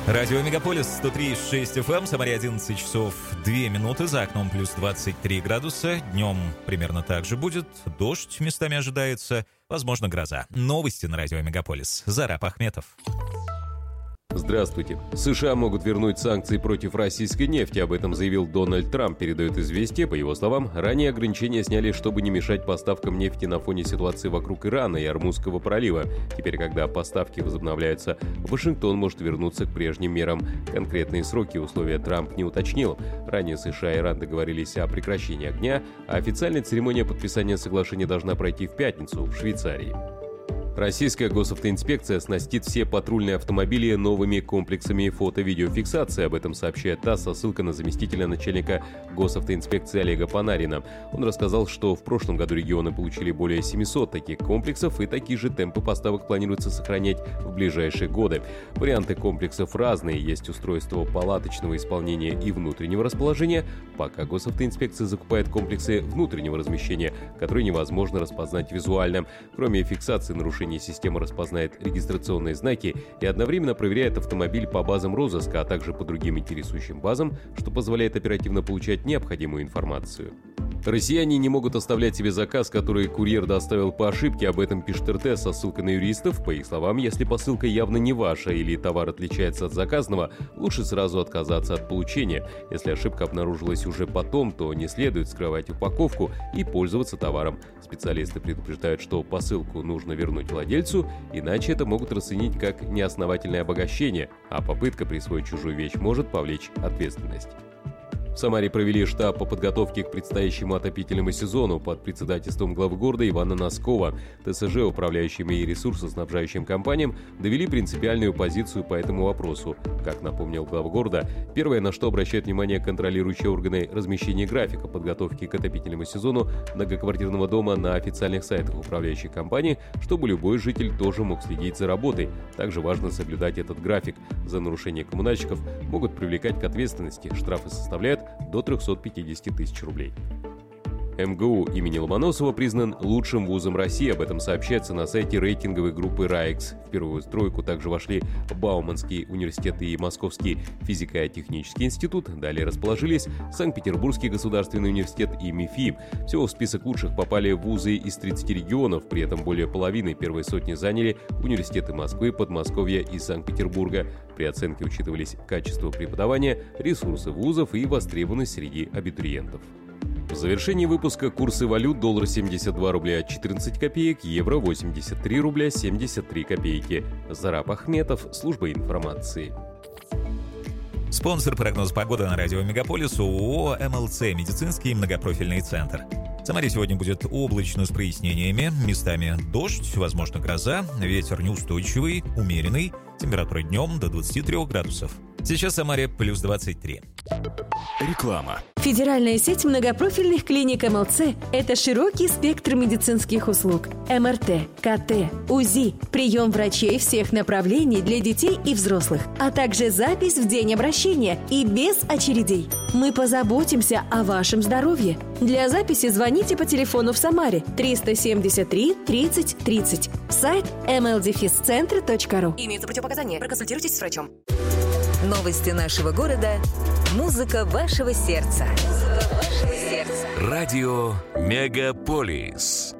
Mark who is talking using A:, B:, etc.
A: Радио Мегаполис 103,6 FM, Самаре 11 часов 2 минуты, за окном плюс 23 градуса. Днем примерно так же будет, дождь местами ожидается, возможно, гроза. Новости на Радио Мегаполис. Зараб Ахметов.
B: Здравствуйте. США могут вернуть санкции против российской нефти. Об этом заявил Дональд Трамп, передает «Известия». По его словам, ранее ограничения сняли, чтобы не мешать поставкам нефти на фоне ситуации вокруг Ирана и Ормузского пролива. Теперь, когда поставки возобновляются, Вашингтон может вернуться к прежним мерам. Конкретные сроки и условия Трамп не уточнил. Ранее США и Иран договорились о прекращении огня, а официальная церемония подписания соглашения должна пройти в пятницу в Швейцарии. Российская госавтоинспекция оснастит все патрульные автомобили новыми комплексами фото-видеофиксации. Об этом сообщает ТАСС со ссылкой на заместителя начальника госавтоинспекции Олега Панарина. Он рассказал, что в прошлом году регионы получили более 700 таких комплексов, и такие же темпы поставок планируется сохранять в ближайшие годы. Варианты комплексов разные. Есть устройство палаточного исполнения и внутреннего расположения. Пока госавтоинспекция закупает комплексы внутреннего размещения, которые невозможно распознать визуально. Кроме фиксации нарушений, система распознает регистрационные знаки и одновременно проверяет автомобиль по базам розыска, а также по другим интересующим базам, что позволяет оперативно получать необходимую информацию. Россияне не могут оставлять себе заказ, который курьер доставил по ошибке. Об этом пишет РТ со ссылкой на юристов. По их словам, если посылка явно не ваша или товар отличается от заказанного, лучше сразу отказаться от получения. Если ошибка обнаружилась уже потом, то не следует скрывать упаковку и пользоваться товаром. Специалисты предупреждают, что посылку нужно вернуть владельцу, иначе это могут расценить как неосновательное обогащение, а попытка присвоить чужую вещь может повлечь ответственность. В Самаре провели штаб по подготовке к предстоящему отопительному сезону под председательством главы города Ивана Носкова. ТСЖ, управляющим и ресурсоснабжающим компаниям, довели принципиальную позицию по этому вопросу. Как напомнил глава города, первое, на что обращают внимание контролирующие органы, размещение графика подготовки к отопительному сезону многоквартирного дома на официальных сайтах управляющей компании, чтобы любой житель тоже мог следить за работой. Также важно соблюдать этот график. За нарушение коммунальщиков могут привлекать к ответственности. Штрафы составляют до 350 тысяч рублей. МГУ имени Ломоносова признан лучшим вузом России. Об этом сообщается на сайте рейтинговой группы РАЭКС. В первую стройку также вошли Бауманский университет и Московский физико-технический институт. Далее расположились Санкт-Петербургский государственный университет и МИФИ. Всего в список лучших попали вузы из 30 регионов. При этом более половины первой сотни заняли университеты Москвы, Подмосковья и Санкт-Петербурга. При оценке учитывались качество преподавания, ресурсы вузов и востребованность среди абитуриентов. В завершении выпуска курсы валют: доллар 72 рубля 14 копеек, евро 83 рубля 73 копейки. Зараб Ахметов, служба информации.
A: Спонсор прогноза погоды на Радио Мегаполис — ООО «МЛЦ» медицинский многопрофильный центр. В Самаре сегодня будет облачно с прояснениями, местами дождь, возможно гроза, ветер неустойчивый, умеренный, температура днем до 23 градусов. Сейчас в Самаре плюс 23.
C: Реклама.
D: Федеральная сеть многопрофильных клиник МЛЦ – это широкий спектр медицинских услуг. МРТ, КТ, УЗИ, прием врачей всех направлений для детей и взрослых, а также запись в день обращения и без очередей. Мы позаботимся о вашем здоровье. Для записи звоните по телефону в Самаре 373 30 30. Сайт mldefiscentre.ru.
E: Имеются противопоказания. Проконсультируйтесь с врачом. Новости нашего города. Музыка вашего сердца.
C: Радио Мегаполис.